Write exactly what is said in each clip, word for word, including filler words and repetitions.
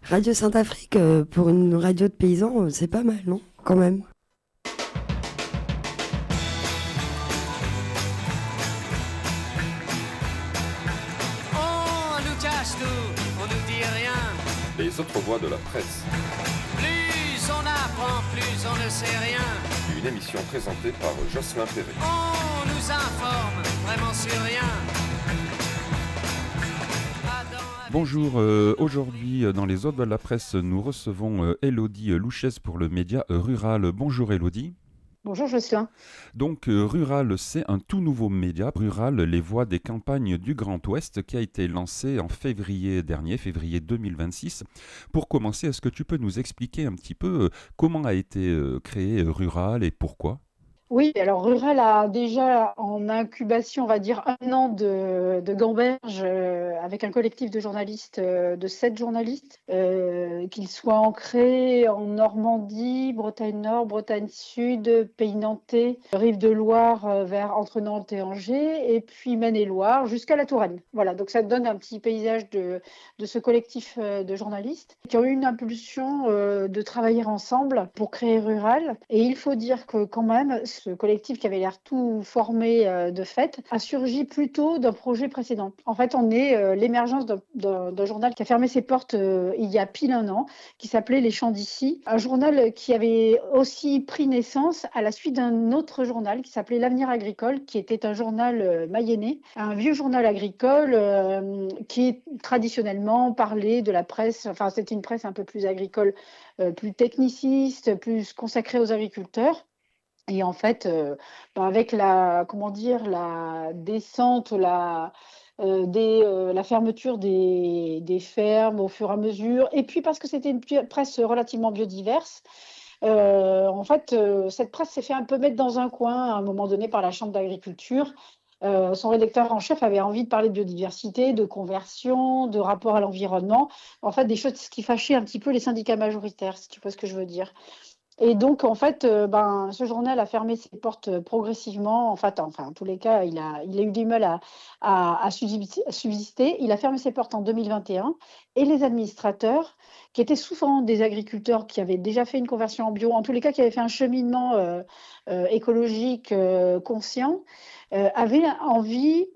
Radio Saint-Afrique, euh, pour une radio de paysans, euh, c'est pas mal, non? Quand même. On nous cache tout, on nous dit rien. Les autres voix de la presse. Plus on apprend, plus on ne sait rien. Une émission présentée par Jocelyn Perret. On nous informe vraiment sur rien. Bonjour, euh, aujourd'hui euh, dans les autres de la presse, nous recevons euh, Élodie Louchès pour le média euh, Rural. Bonjour Élodie. Bonjour Jocelyn. Donc euh, Rural, c'est un tout nouveau média, Rural, les voix des campagnes du Grand Ouest, qui a été lancé en février dernier, février deux mille vingt-six. Pour commencer, est-ce que tu peux nous expliquer un petit peu euh, comment a été euh, créé euh, Rural et pourquoi ? Oui, alors Rural a déjà en incubation, on va dire, un an de, de gamberge euh, avec un collectif de journalistes, euh, de sept journalistes, euh, qu'ils soient ancrés en Normandie, Bretagne Nord, Bretagne Sud, Pays Nantais, Rive de Loire euh, vers entre Nantes et Angers, et puis Maine-et-Loire jusqu'à la Touraine. Voilà, donc ça donne un petit paysage de, de ce collectif euh, de journalistes qui ont eu une impulsion euh, de travailler ensemble pour créer Rural. Et il faut dire que quand même, ce collectif qui avait l'air tout formé euh, de fait a surgi plutôt d'un projet précédent. En fait, on est euh, l'émergence d'un, d'un, d'un journal qui a fermé ses portes euh, il y a pile un an, qui s'appelait Les Champs d'Ici, un journal qui avait aussi pris naissance à la suite d'un autre journal qui s'appelait L'Avenir agricole, qui était un journal euh, mayennais, un vieux journal agricole euh, qui traditionnellement parlait de la presse, enfin c'était une presse un peu plus agricole, euh, plus techniciste, plus consacrée aux agriculteurs. Et en fait, euh, ben avec la, comment dire, la descente, la, euh, des, euh, la fermeture des, des fermes au fur et à mesure, et puis parce que c'était une presse relativement biodiverse, euh, en fait, euh, cette presse s'est fait un peu mettre dans un coin à un moment donné par la Chambre d'agriculture. Euh, son rédacteur en chef avait envie de parler de biodiversité, de conversion, de rapport à l'environnement, en fait, des choses qui fâchaient un petit peu les syndicats majoritaires, si tu vois ce que je veux dire. Et donc, en fait, euh, ben, ce journal a fermé ses portes progressivement. En fait, enfin, en tous les cas, il a, il a eu du mal à, à, à subsister. Il a fermé ses portes en deux mille vingt et un. Et les administrateurs, qui étaient souvent des agriculteurs qui avaient déjà fait une conversion en bio, en tous les cas, qui avaient fait un cheminement euh, euh, écologique euh, conscient, euh, avaient envie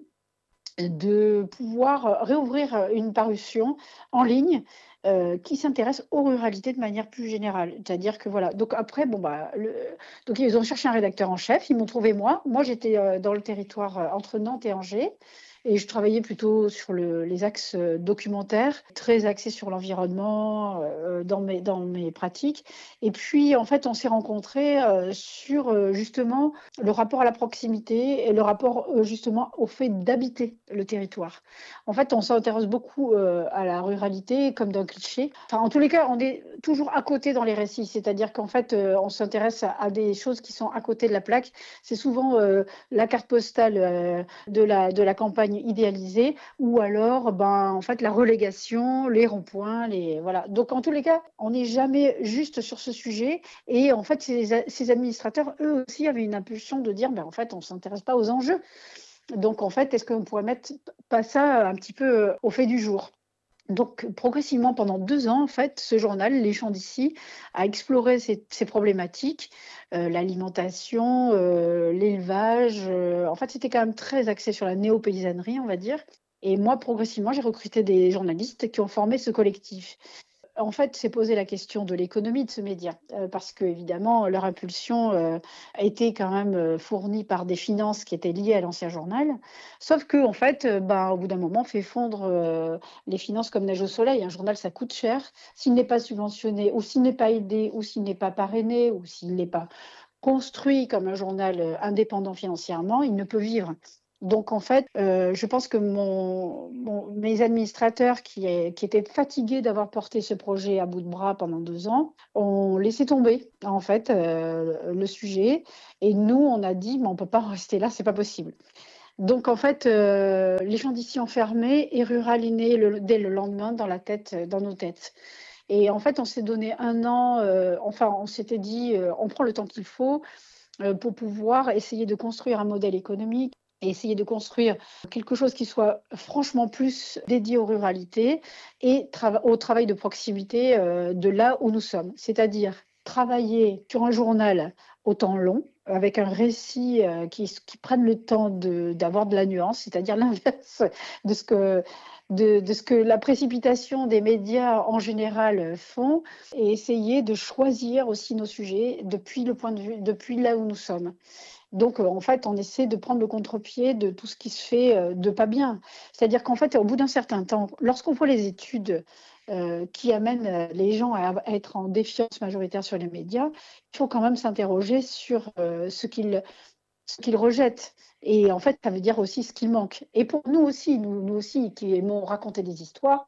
de pouvoir réouvrir une parution en ligne euh, qui s'intéresse aux ruralités de manière plus générale. C'est-à-dire que voilà. Donc après, bon bah, le... donc ils ont cherché un rédacteur en chef. Ils m'ont trouvé moi. Moi, j'étais euh, dans le territoire euh, entre Nantes et Angers. Et je travaillais plutôt sur le, les axes euh, documentaires, très axés sur l'environnement euh, dans, mes, dans mes pratiques. Et puis, en fait, on s'est rencontrés euh, sur euh, justement le rapport à la proximité et le rapport euh, justement au fait d'habiter le territoire. En fait, on s'intéresse beaucoup euh, à la ruralité comme d'un cliché. Enfin, en tous les cas, on est toujours à côté dans les récits. C'est-à-dire qu'en fait, euh, on s'intéresse à, à des choses qui sont à côté de la plaque. C'est souvent euh, la carte postale euh, de, la, de la campagne idéalisée, ou alors ben, en fait, la relégation, les ronds-points, les... voilà. Donc en tous les cas, on n'est jamais juste sur ce sujet, et en fait ces, ces administrateurs, eux aussi, avaient une impulsion de dire ben, en fait, on ne s'intéresse pas aux enjeux. Donc en fait, est-ce qu'on pourrait mettre pas ça un petit peu au fait du jour? Donc, progressivement, pendant deux ans, en fait, ce journal, Les Champs d'Ici, a exploré ces, ces problématiques, euh, l'alimentation, euh, l'élevage. Euh, en fait, c'était quand même très axé sur la néo-paysannerie, on va dire. Et moi, progressivement, j'ai recruté des journalistes qui ont formé ce collectif. En fait, c'est posé la question de l'économie de ce média, euh, parce que évidemment, leur impulsion euh, a été quand même euh, fournie par des finances qui étaient liées à l'ancien journal. Sauf que, en fait, euh, ben, au bout d'un moment, on fait fondre euh, les finances comme neige au soleil. Un journal, ça coûte cher. S'il n'est pas subventionné, ou s'il n'est pas aidé, ou s'il n'est pas parrainé, ou s'il n'est pas construit comme un journal euh, indépendant financièrement, il ne peut vivre. Donc, en fait, euh, je pense que mon, mon, mes administrateurs qui, est, qui étaient fatigués d'avoir porté ce projet à bout de bras pendant deux ans ont laissé tomber, en fait, euh, le sujet. Et nous, on a dit, mais on ne peut pas rester là, c'est pas possible. Donc, en fait, euh, les gens d'ici ont fermé et Rural est né le, dès le lendemain dans la tête, dans nos têtes. Et en fait, on s'est donné un an, euh, enfin, on s'était dit, euh, on prend le temps qu'il faut euh, pour pouvoir essayer de construire un modèle économique et essayer de construire quelque chose qui soit franchement plus dédié aux ruralités et trava- au travail de proximité euh, de là où nous sommes. C'est-à-dire travailler sur un journal au temps long, avec un récit euh, qui, qui prenne le temps de- d'avoir de la nuance, c'est-à-dire l'inverse de ce que, de, de ce que la précipitation des médias en général font, et essayer de choisir aussi nos sujets depuis le point de vue, depuis là où nous sommes. Donc, euh, en fait, on essaie de prendre le contre-pied de tout ce qui se fait euh, de pas bien. C'est-à-dire qu'en fait, au bout d'un certain temps, lorsqu'on voit les études euh, qui amènent euh, les gens à, à être en défiance majoritaire sur les médias, il faut quand même s'interroger sur euh, ce qu'ils ce qu'ils rejettent. Et en fait, ça veut dire aussi ce qu'il manque. Et pour nous aussi, nous, nous aussi qui aimons raconter des histoires,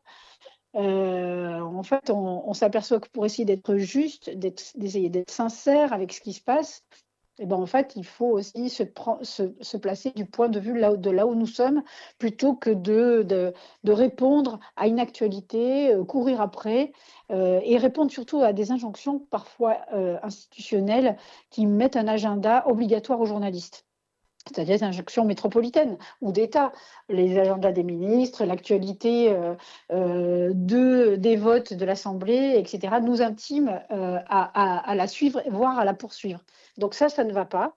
euh, en fait, on, on s'aperçoit que pour essayer d'être juste, d'être- d'essayer d'être sincère avec ce qui se passe, eh ben, en fait, il faut aussi se, pren- se- se placer du point de vue là, où- de là où nous sommes, plutôt que de, de, de répondre à une actualité, euh, courir après, euh, et répondre surtout à des injonctions parfois euh, institutionnelles qui mettent un agenda obligatoire aux journalistes. C'est-à-dire des injonctions métropolitaines ou d'État, les agendas des ministres, l'actualité euh, euh, de, des votes de l'Assemblée, et cetera, nous intiment euh, à, à- à la suivre, voire à la poursuivre. Donc ça, ça ne va pas.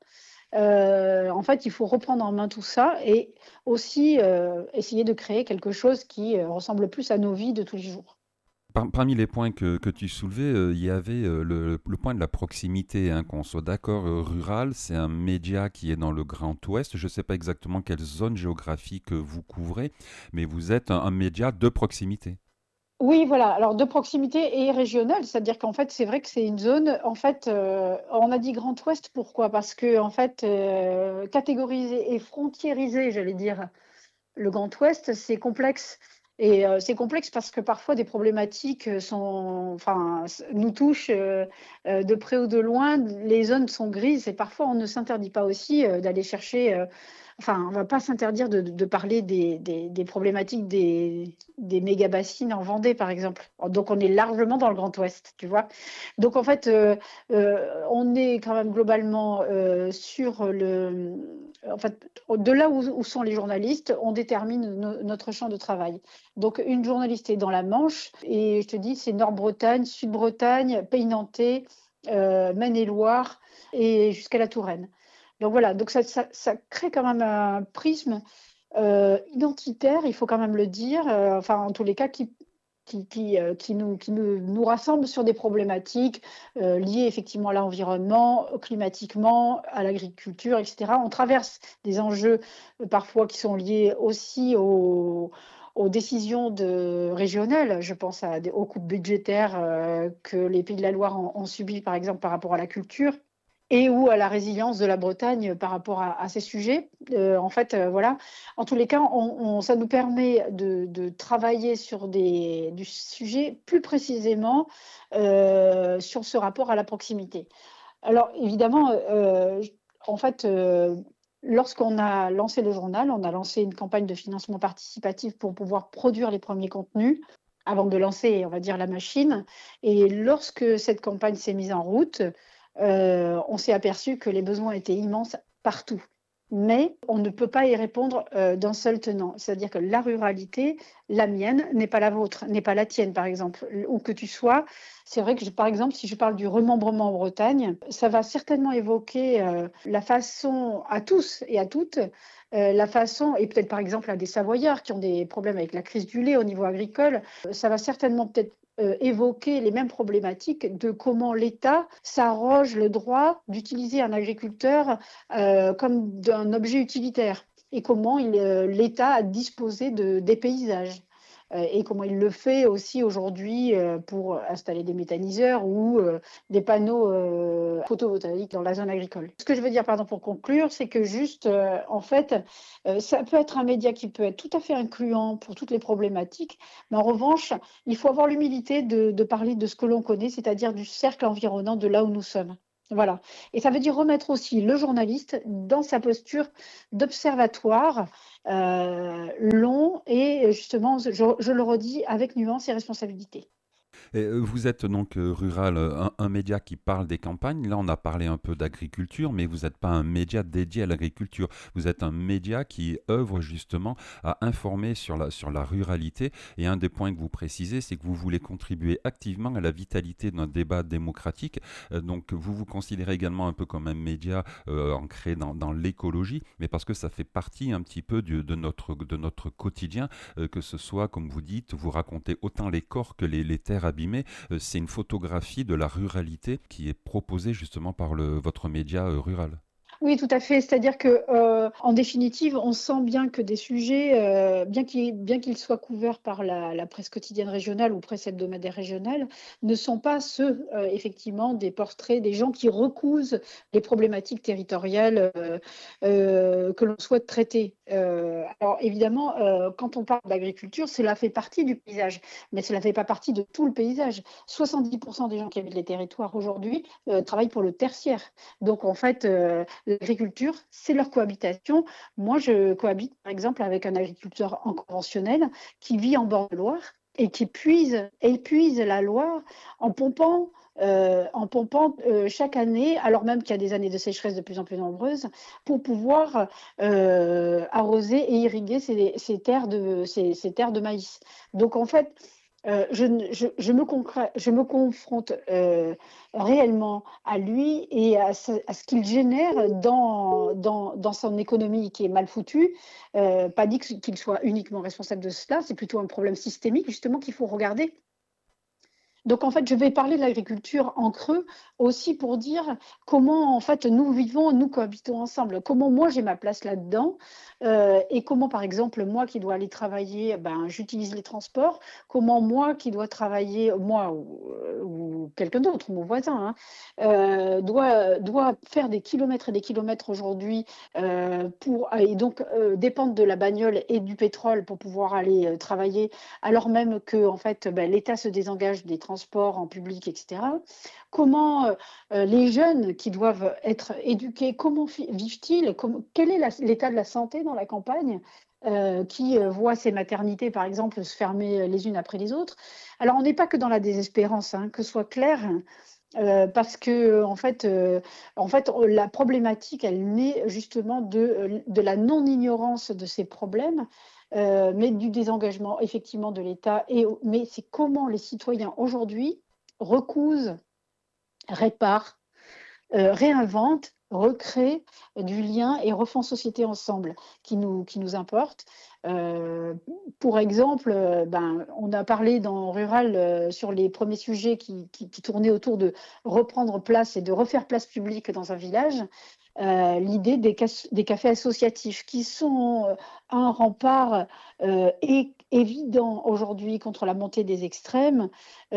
Euh, en fait, il faut reprendre en main tout ça et aussi euh, essayer de créer quelque chose qui euh, ressemble plus à nos vies de tous les jours. Par- parmi les points que, que tu soulevais, euh, il y avait euh, le, le point de la proximité, hein, qu'on soit d'accord. euh, Rural, c'est un média qui est dans le Grand Ouest. Je ne sais pas exactement quelle zone géographique euh, vous couvrez, mais vous êtes un, un média de proximité. Oui, voilà. Alors de proximité et régionale, c'est-à-dire qu'en fait, c'est vrai que c'est une zone. En fait, euh, on a dit Grand Ouest. Pourquoi? Parce que en fait, euh, catégoriser et frontiériser, j'allais dire, le Grand Ouest, c'est complexe. Et euh, c'est complexe parce que parfois des problématiques euh, sont, enfin, s- nous touchent euh, euh, de près ou de loin. Les zones sont grises et parfois on ne s'interdit pas aussi euh, d'aller chercher. euh, Enfin, on ne va pas s'interdire de, de parler des, des- des problématiques des, des méga-bassines en Vendée, par exemple. Donc, on est largement dans le Grand Ouest, tu vois. Donc, en fait, euh, euh, on est quand même globalement euh, sur le... En fait, de là où, où sont les journalistes, on détermine no- notre champ de travail. Donc, une journaliste est dans la Manche, et je te dis, c'est Nord-Bretagne, Sud-Bretagne, Pays Nantais, euh, Maine-et-Loire, et jusqu'à la Touraine. Donc voilà, donc ça, ça- ça crée quand même un prisme euh, identitaire, il faut quand même le dire, euh, enfin en tous les cas qui, qui, qui, euh, qui nous, qui nous, nous rassemble sur des problématiques euh, liées effectivement à l'environnement, climatiquement, à l'agriculture, et cetera. On traverse des enjeux euh, parfois qui sont liés aussi aux, aux décisions de, régionales. Je pense à des, aux coupes budgétaires euh, que les Pays de la Loire ont, ont subies, par exemple, par rapport à la culture et ou à la résilience de la Bretagne par rapport à, à ces sujets. Euh, en fait, euh, voilà. En tous les cas, on, on- ça nous permet de, de travailler sur des, du sujet plus précisément euh, sur ce rapport à la proximité. Alors, évidemment, euh, en fait, euh, lorsqu'on a lancé le journal, on a lancé une campagne de financement participatif pour pouvoir produire les premiers contenus avant de lancer, on va dire, la machine. Et lorsque cette campagne s'est mise en route, euh, on s'est aperçu que les besoins étaient immenses partout. Mais on ne peut pas y répondre euh, d'un seul tenant. C'est-à-dire que la ruralité, la mienne, n'est pas la vôtre, n'est pas la tienne, par exemple. Où que tu sois, c'est vrai que, je- par exemple, si je parle du remembrement en Bretagne, ça va certainement évoquer euh, la façon, à tous et à toutes, euh, la façon, et peut-être par exemple à des Savoyards qui ont des problèmes avec la crise du lait au niveau agricole, euh, ça va certainement peut-être euh, évoquer les mêmes problématiques de comment l'État s'arroge le droit d'utiliser un agriculteur euh, comme d'un objet utilitaire et comment il, euh, l'État a disposé de, des paysages. Euh, et comment il le fait aussi aujourd'hui euh, pour installer des méthaniseurs ou euh, des panneaux euh, photovoltaïques dans la zone agricole. Ce que je veux dire, pardon, pour conclure, c'est que juste, euh, en fait, euh, ça peut être un média qui peut être tout à fait incluant pour toutes les problématiques, mais en revanche, il faut avoir l'humilité de, de parler de ce que l'on connaît, c'est-à-dire du cercle environnant de là où nous sommes. Voilà. Et ça veut dire remettre aussi le journaliste dans sa posture d'observatoire euh, long et justement, je, je le redis, avec nuance et responsabilité. Et euh, vous êtes donc euh, Rural, euh, un, un média qui parle des campagnes. Là, on a parlé un peu d'agriculture, mais vous n'êtes pas un média dédié à l'agriculture. Vous êtes un média qui œuvre justement à informer sur la, sur la ruralité. Et un des points que vous précisez, c'est que vous voulez contribuer activement à la vitalité d'un débat démocratique. Euh, donc, vous vous considérez également un peu comme un média euh, ancré dans, dans l'écologie, mais parce que ça fait partie un petit peu du- de, notre, de notre quotidien, euh, que ce soit, comme vous dites, vous racontez autant les corps que les, les terres abîmées. Euh, c'est une photographie de la ruralité qui est proposée justement par le, votre média euh, rural. Oui, tout à fait. C'est-à-dire que, euh, en définitive, on sent bien que des sujets, euh, bien qu'ils, bien qu'ils soient couverts par la, la presse quotidienne régionale ou presse hebdomadaire régionale, ne sont pas ceux, euh, effectivement, des portraits des gens qui recousent les problématiques territoriales euh, euh, que l'on souhaite traiter. Euh, alors, évidemment, euh, quand on parle d'agriculture, cela fait partie du paysage, mais cela ne fait pas partie de tout le paysage. soixante-dix pour cent des gens qui habitent les territoires aujourd'hui euh, travaillent pour le tertiaire. Donc, en fait, euh, l'agriculture, c'est leur cohabitation. Moi, je cohabite, par exemple, avec un agriculteur en conventionnel qui vit en bord de Loire et qui puise, épuise la Loire en pompant, euh, en pompant euh, chaque année, alors même qu'il y a des années de sécheresse de plus en plus nombreuses, pour pouvoir euh, arroser et irriguer ces, ces terres de, ces, ces terres de maïs. Donc, en fait, euh, je, ne- je, je me, concrè- je me confronte euh, réellement à lui et à ce, à ce qu'il génère dans, dans, dans son économie qui est mal foutue. Euh, pas dit que- qu'il soit uniquement responsable de cela, c'est plutôt un problème systémique justement qu'il faut regarder. Donc en fait, je vais parler de l'agriculture en creux aussi pour dire comment en fait nous vivons, nous cohabitons ensemble, comment moi j'ai ma place là-dedans euh, et comment par exemple moi qui dois aller travailler, ben, j'utilise les transports, comment moi qui dois travailler, moi ou, euh, ou quelqu'un d'autre, mon voisin, hein, euh, doit, doit faire des kilomètres et des kilomètres aujourd'hui euh, pour et donc euh, dépendre de la bagnole et du pétrole pour pouvoir aller euh, travailler alors même que en fait, ben, l'État se désengage des transports en public, et cetera. Comment euh, euh, les jeunes qui doivent être éduqués, comment fi- vivent-ils? Comment- Quel est la- l'état de la santé dans la campagne? Euh, qui euh, voit ces maternités, par exemple, se fermer les unes après les autres. Alors, on n'est pas que dans la désespérance, hein, que ce soit clair, euh, parce que en fait, euh, en fait, la problématique, elle naît justement de, de la non-ignorance de ces problèmes, euh, mais du désengagement effectivement de l'État. Et mais c'est comment les citoyens aujourd'hui recousent, réparent, euh, réinventent, recréent du lien et refont société ensemble qui nous, qui nous importe. Euh, pour exemple, euh, ben, on a parlé dans Rural euh, sur les premiers sujets qui, qui, qui tournaient autour de reprendre place et de refaire place publique dans un village. Euh, l'idée des, cas- des cafés associatifs qui sont euh, un rempart euh, é- évident aujourd'hui contre la montée des extrêmes.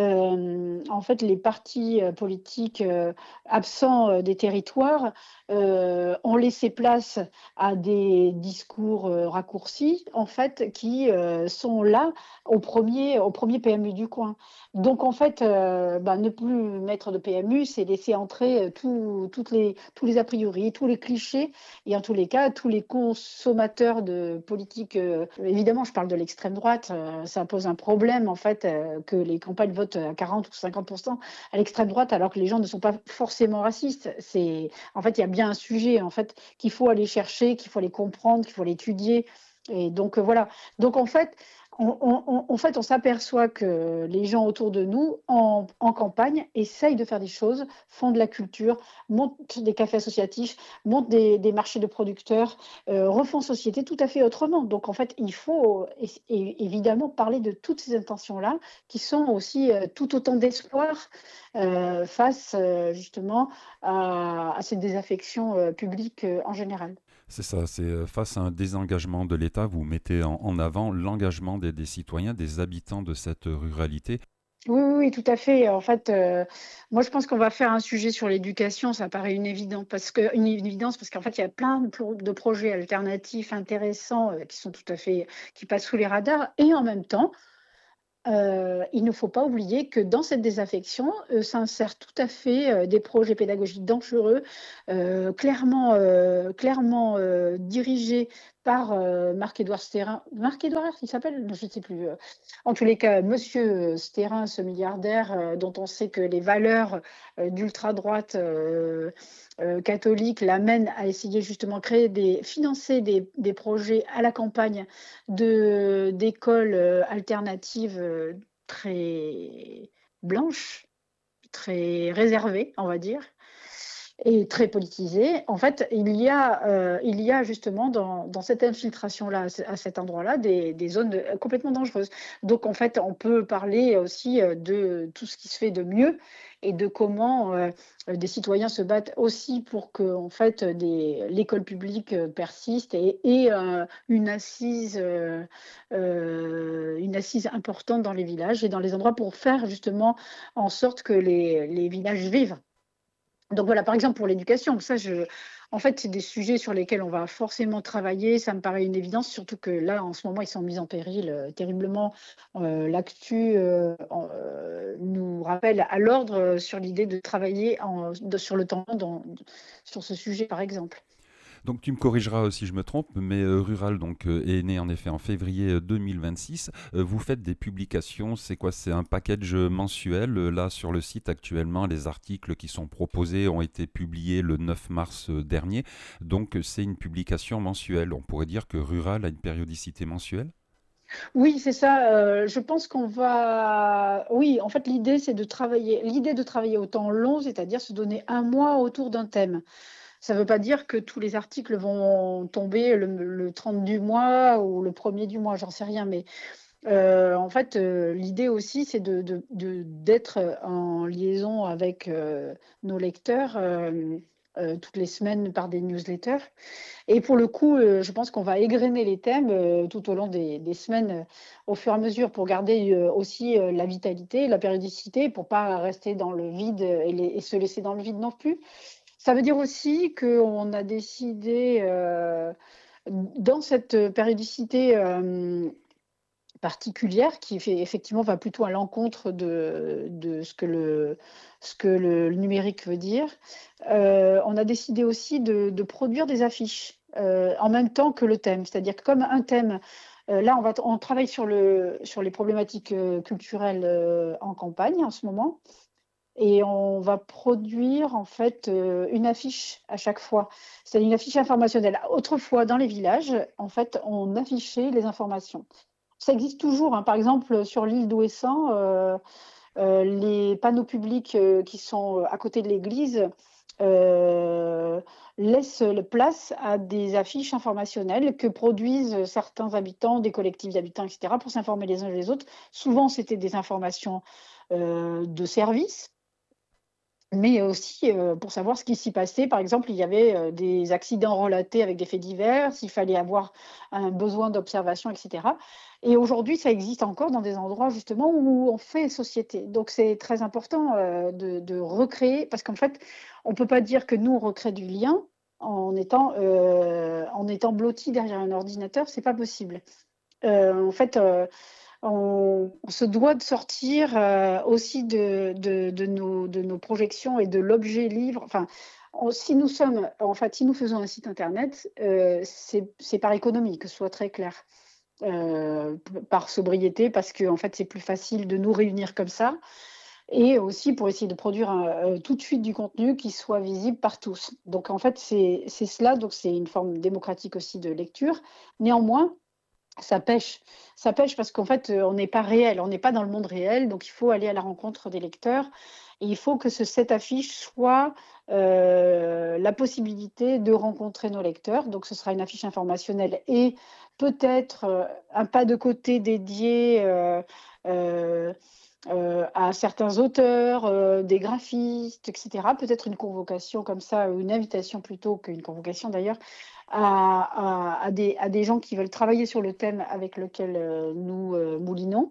Euh, en fait, les partis euh, politiques euh, absents euh, des territoires euh, ont laissé place à des discours euh, raccourcis, en fait, qui euh, sont là au premier, au premier P M U du coin. Donc, en fait, euh, bah, ne plus mettre de P M U, c'est laisser entrer euh, tout- toutes les, tous les a priori, tous les clichés, et en tous les cas, tous les consommateurs de politique. euh, évidemment, je parle de l'extrême droite, euh, ça pose un problème, en fait, euh, que les campagnes votent à quarante ou cinquante pour cent à l'extrême droite, alors que les gens ne sont pas forcément racistes. C'est, en fait, il y a bien un sujet, en fait, qu'il faut aller chercher, qu'il faut aller comprendre, qu'il faut aller étudier. Et donc, euh, voilà. Donc, en fait, on, on- en fait, on s'aperçoit que les gens autour de nous, en, en campagne, essayent de faire des choses, font de la culture, montent des cafés associatifs, montent des, des marchés de producteurs, euh, refont société tout à fait autrement. Donc, en fait, il faut é- é- évidemment parler de toutes ces intentions-là, qui sont aussi euh, tout autant d'espoir euh, face euh, justement à, à cette désaffection euh, publique euh, en général. C'est ça, c'est euh, face à un désengagement de l'État, vous mettez en, en avant l'engagement des, des citoyens, des habitants de cette ruralité. Oui, oui, oui, tout à fait. En fait, euh, moi, je pense qu'on va faire un sujet sur l'éducation. Ça paraît une évidence parce que, une évidence parce qu'en fait, il y a plein de, pro- de projets alternatifs intéressants euh, qui sont tout à fait, qui passent sous les radars. Et en même temps, euh, il ne faut pas oublier que dans cette désaffection euh, s'insèrent tout à fait euh, des projets pédagogiques dangereux, euh, clairement, euh, clairement euh, dirigés par euh, Marc-Édouard Stérin. Marc-Édouard, il s'appelle? Je ne sais plus. euh. En tous les cas, Monsieur Stérin, ce milliardaire euh, dont on sait que les valeurs euh, d'ultra-droite euh, euh, catholique l'amènent à essayer justement créer des, financer des, des projets à la campagne de, d'écoles euh, alternatives euh, très blanches, très réservées, on va dire, et très politisées. En fait, il y a, euh, il y a justement dans, dans cette infiltration-là, à ce- à cet endroit-là, des, des zones de- complètement dangereuses. Donc, en fait, on peut parler aussi euh, de tout ce qui se fait de mieux et de comment euh, des citoyens se battent aussi pour que, en fait, des- l'école publique euh, persiste et, et euh, une assise, euh, euh, une assise importante dans les villages et dans les endroits pour faire justement en sorte que les, les villages vivent. Donc voilà, par exemple pour l'éducation, ça, je, en fait, c'est des sujets sur lesquels on va forcément travailler. Ça me paraît une évidence, surtout que là, en ce moment, ils sont mis en péril euh, terriblement. Euh, L'actu euh, en- euh, nous rappelle à l'ordre euh, sur l'idée de travailler en- de- sur le temps long dans- sur ce sujet, par exemple. Donc tu me corrigeras euh, si je me trompe, mais euh, Rural donc, euh, est né en effet en février euh, deux mille vingt-six. Euh, vous faites des publications, c'est quoi? C'est un package euh, mensuel. Euh, Là sur le site actuellement, les articles qui sont proposés ont été publiés le neuf mars euh, dernier. Donc euh, c'est une publication mensuelle. On pourrait dire que Rural a une périodicité mensuelle? Oui, c'est ça. euh, je pense qu'on va. Oui, en fait, l'idée, c'est de travailler. L'idée de travailler au temps long, c'est-à-dire se donner un mois autour d'un thème. Ça ne veut pas dire que tous les articles vont tomber le, le trente du mois ou le premier du mois, j'en sais rien. Mais euh, en fait, euh, l'idée aussi, c'est de, de- de- d'être en liaison avec euh, nos lecteurs euh, euh, toutes les semaines par des newsletters. Et pour le coup, euh, je pense qu'on va égrener les thèmes euh, tout au long des, des semaines, euh, au fur et à mesure, pour garder euh, aussi euh, la vitalité, la périodicité, pour pas rester dans le vide et, les- et se laisser dans le vide non plus. Ça veut dire aussi qu'on a décidé, euh, dans cette périodicité euh, particulière, qui fait, effectivement va plutôt à l'encontre de, de ce que le, ce que le numérique veut dire, euh, on a décidé aussi de, de produire des affiches euh, en même temps que le thème. C'est-à-dire que comme un thème, euh, là on, va, on travaille sur, le, sur les problématiques euh, culturelles euh, en campagne en ce moment. Et on va produire en fait euh, une affiche à chaque fois. C'est une affiche informationnelle. Autrefois, dans les villages, en fait, on affichait les informations. Ça existe toujours, hein. Par exemple, sur l'île d'Ouessant, euh, euh, les panneaux publics euh, qui sont à côté de l'église euh, laissent place à des affiches informationnelles que produisent certains habitants, des collectifs d'habitants, et cetera, pour s'informer les uns les autres. Souvent, c'était des informations euh, de service, mais aussi euh, pour savoir ce qui s'y passait. Par exemple, il y avait euh, des accidents relatés avec des faits divers, s'il fallait avoir un besoin d'observation, et cetera. Et aujourd'hui, ça existe encore dans des endroits justement où on fait société. Donc c'est très important euh, de, de recréer, parce qu'en fait, on ne peut pas dire que nous, on recrée du lien en étant, euh, en étant blotti derrière un ordinateur, c'est pas possible. Euh, en fait, euh, on, on se doit de sortir euh, aussi de, de, de nos, de nos projections et de l'objet livre. Enfin, on- si nous sommes, en fait, si nous faisons un site internet, euh, c'est c'est par économie, que ce soit très clair. Euh, p- par sobriété, parce que en fait, c'est plus facile de nous réunir comme ça, et aussi pour essayer de produire un- euh, tout de suite du contenu qui soit visible par tous. Donc en fait, c'est c'est cela. Donc c'est une forme démocratique aussi de lecture. Néanmoins, ça pêche. Ça pêche parce qu'en fait, euh, on n'est pas réel, on n'est pas dans le monde réel, donc il faut aller à la rencontre des lecteurs. Et il faut que ce, cette affiche soit euh, la possibilité de rencontrer nos lecteurs. Donc ce sera une affiche informationnelle et peut-être euh, un pas de côté dédié euh, euh, euh, à certains auteurs, euh, des graphistes, et cetera. Peut-être une convocation comme ça, ou une invitation plutôt qu'une convocation d'ailleurs, à, à- à des, à des gens qui veulent travailler sur le thème avec lequel euh, nous euh, moulinons.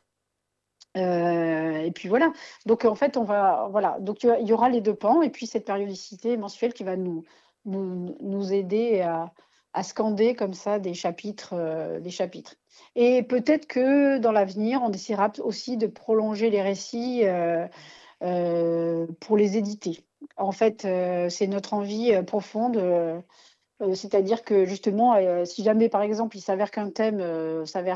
Euh, et puis voilà. Donc en fait, on va, voilà. Donc il y a- il y aura les deux pans, et puis cette périodicité mensuelle qui va nous, nous, nous aider à, à scander comme ça des chapitres, euh, des chapitres. Et peut-être que dans l'avenir, on essaiera aussi de prolonger les récits euh, euh, pour les éditer. En fait, euh, c'est notre envie euh, profonde. euh, euh, c'est-à-dire que justement, euh, si jamais par exemple il s'avère qu'un thème euh, s'avère